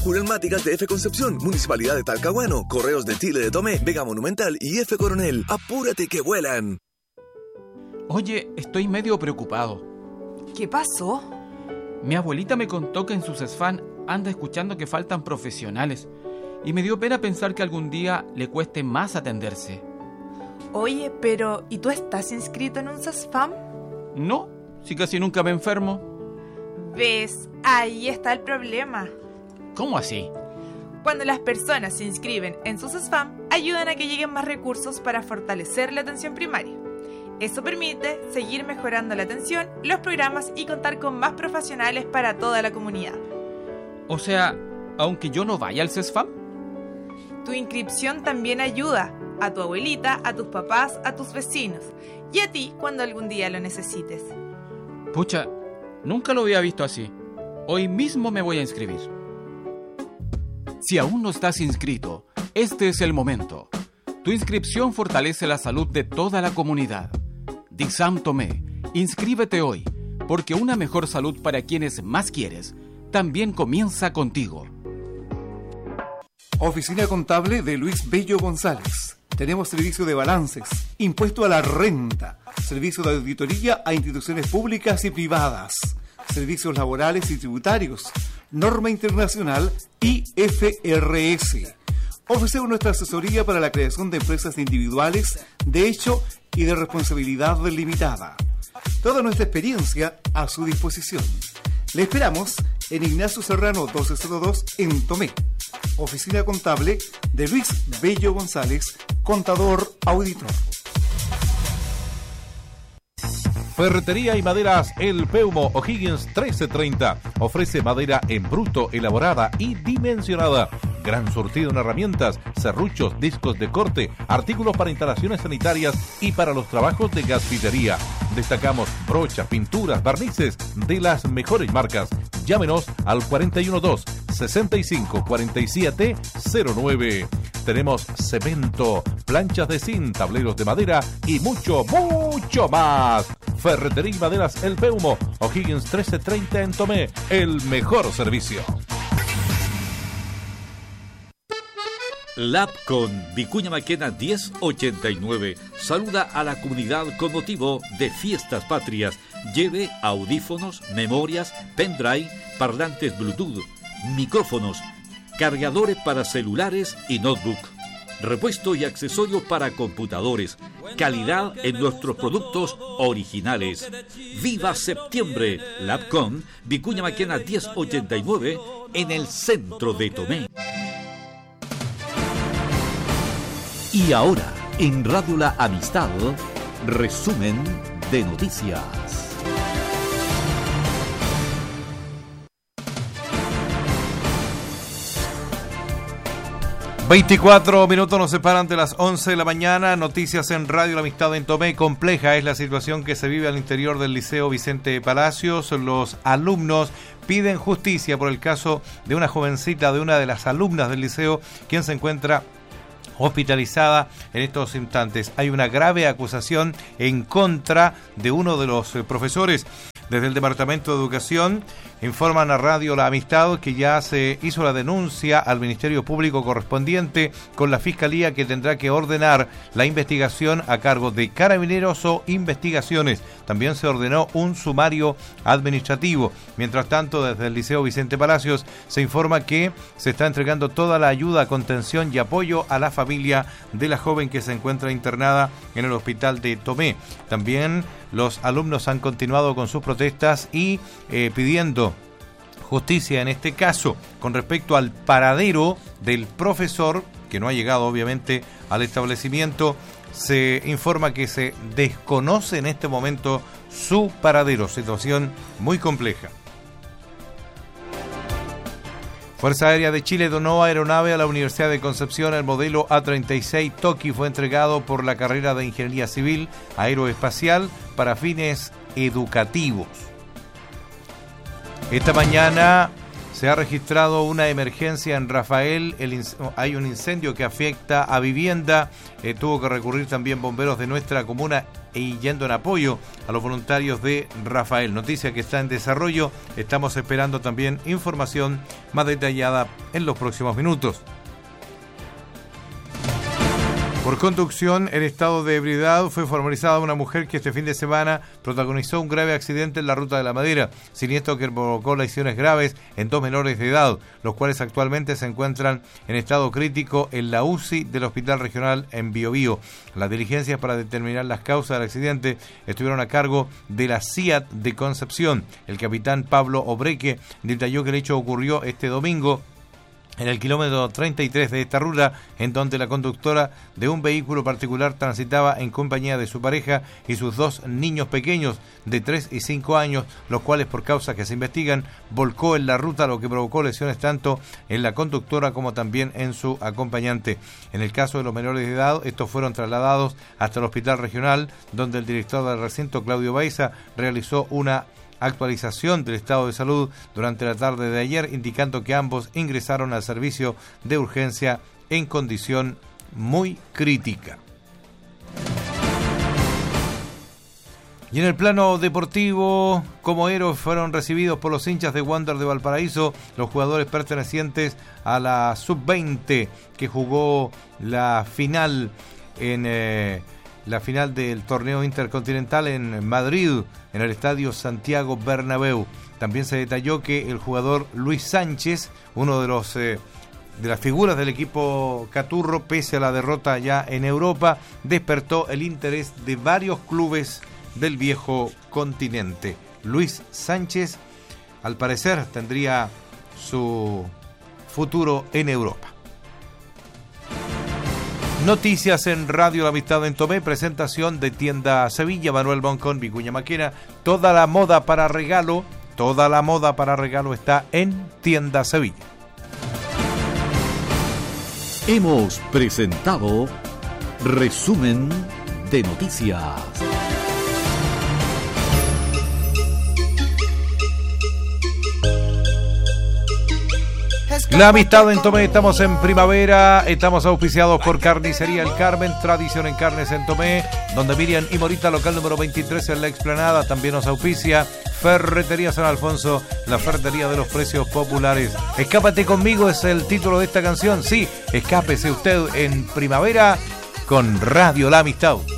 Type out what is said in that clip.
Jurelmáticas de F Concepción, Municipalidad de Talcahuano, Correos de Chile de Tomé, Vega Monumental y F Coronel. ¡Apúrate que vuelan! Oye, estoy medio preocupado. ¿Qué pasó? Mi abuelita me contó que en su CESFAM anda escuchando que faltan profesionales y me dio pena pensar que algún día le cueste más atenderse. Oye, pero ¿y tú estás inscrito en un CESFAM? No, si casi nunca me enfermo. ¿Ves? Ahí está el problema. ¿Cómo así? Cuando las personas se inscriben en su CESFAM, ayudan a que lleguen más recursos para fortalecer la atención primaria. Eso permite seguir mejorando la atención, los programas y contar con más profesionales para toda la comunidad. O sea, aunque yo no vaya al CESFAM. Tu inscripción también ayuda a tu abuelita, a tus papás, a tus vecinos y a ti cuando algún día lo necesites. Pucha, nunca lo había visto así. Hoy mismo me voy a inscribir. Si aún no estás inscrito, este es el momento. Tu inscripción fortalece la salud de toda la comunidad. DICSAM Tomé, inscríbete hoy, porque una mejor salud para quienes más quieres también comienza contigo. Oficina Contable de Luis Bello González. Tenemos servicio de balances, impuesto a la renta, servicio de auditoría a instituciones públicas y privadas, servicios laborales y tributarios, norma internacional IFRS. Ofrecemos nuestra asesoría para la creación de empresas individuales de hecho y de responsabilidad limitada. Toda nuestra experiencia a su disposición. Le esperamos en Ignacio Serrano 1202 en Tomé. Oficina Contable de Luis Bello González, contador auditor. Ferretería y Maderas El Peumo O'Higgins 1330. Ofrece madera en bruto, elaborada y dimensionada. Gran surtido en herramientas, serruchos, discos de corte, artículos para instalaciones sanitarias y para los trabajos de gasfitería. Destacamos brochas, pinturas, barnices de las mejores marcas. Llámenos al 412-654709. Tenemos cemento, planchas de zinc, tableros de madera y mucho, mucho más. Ferretería y Maderas El Peumo, O'Higgins 1330 en Tomé. El mejor servicio. Lapcon, Vicuña Maquena 1089. Saluda a la comunidad con motivo de fiestas patrias. Lleve audífonos, memorias, pendrive, parlantes Bluetooth, micrófonos, cargadores para celulares y notebook, repuesto y accesorios para computadores. Calidad en nuestros productos originales. ¡Viva septiembre! Lapcon, Vicuña Maquena 1089 en el centro de Tomé. Y ahora, en Radio La Amistad, resumen de noticias. ...24 nos separan de las 11 de la mañana... ...noticias en Radio La Amistad en Tomé. Compleja es la situación que se vive al interior del Liceo Vicente Palacios. Los alumnos piden justicia por el caso de una jovencita... ...de una de las alumnas del liceo... ...quien se encuentra hospitalizada en estos instantes. Hay una grave acusación en contra de uno de los profesores. Desde el Departamento de Educación informan a Radio La Amistad que ya se hizo la denuncia al Ministerio Público correspondiente con la Fiscalía, que tendrá que ordenar la investigación a cargo de Carabineros o Investigaciones. También se ordenó un sumario administrativo. Mientras tanto, desde el Liceo Vicente Palacios se informa que se está entregando toda la ayuda, contención y apoyo a la familia de la joven que se encuentra internada en el hospital de Tomé. También los alumnos han continuado con sus protestas y pidiendo justicia en este caso. Con respecto al paradero del profesor, que no ha llegado obviamente al establecimiento, se informa que se desconoce en este momento su paradero. Situación muy compleja. Fuerza Aérea de Chile donó aeronave a la Universidad de Concepción. El modelo A36 Toki fue entregado por la carrera de Ingeniería Civil Aeroespacial para fines educativos. Esta mañana Se ha registrado una emergencia en Rafael, hay un incendio que afecta a vivienda, tuvo que recurrir también bomberos de nuestra comuna y yendo en apoyo a los voluntarios de Rafael. Noticia que está en desarrollo, estamos esperando también información más detallada en los próximos minutos. Por conducción en estado de ebriedad fue formalizada una mujer que este fin de semana protagonizó un grave accidente en la Ruta de la Madera, siniestro que provocó lesiones graves en 2 menores de edad, los cuales actualmente se encuentran en estado crítico en la UCI del Hospital Regional en Biobío. Las diligencias para determinar las causas del accidente estuvieron a cargo de la CIAT de Concepción. El capitán Pablo Obreque detalló que el hecho ocurrió este domingo en el kilómetro 33 de esta ruta, en donde la conductora de un vehículo particular transitaba en compañía de su pareja y sus 2 niños pequeños de 3 y 5 años, los cuales por causas que se investigan volcó en la ruta, lo que provocó lesiones tanto en la conductora como también en su acompañante. En el caso de los menores de edad, estos fueron trasladados hasta el Hospital Regional, donde el director del recinto, Claudio Baiza, realizó una actualización del estado de salud durante la tarde de ayer, indicando que ambos ingresaron al servicio de urgencia en condición muy crítica. Y en el plano deportivo, como héroes fueron recibidos por los hinchas de Wander de Valparaíso los jugadores pertenecientes a la Sub-20 que jugó la final del torneo intercontinental en Madrid, en el estadio Santiago Bernabéu. También se detalló que el jugador Luis Sánchez, uno de las figuras del equipo Caturro, pese a la derrota ya en Europa, despertó el interés de varios clubes del viejo continente. Luis Sánchez, al parecer, tendría su futuro en Europa. Noticias en Radio La Amistad en Tomé, presentación de Tienda Sevilla, Manuel Boncón, Vicuña Maquena. Toda la moda para regalo está en Tienda Sevilla. Hemos presentado Resumen de Noticias. La Amistad en Tomé, estamos en primavera, estamos auspiciados por Carnicería El Carmen, tradición en carnes en Tomé, donde Miriam y Morita, local número 23 en la Explanada, también nos auspicia Ferretería San Alfonso, la ferretería de los precios populares. Escápate conmigo es el título de esta canción, sí, escápese usted en primavera con Radio La Amistad.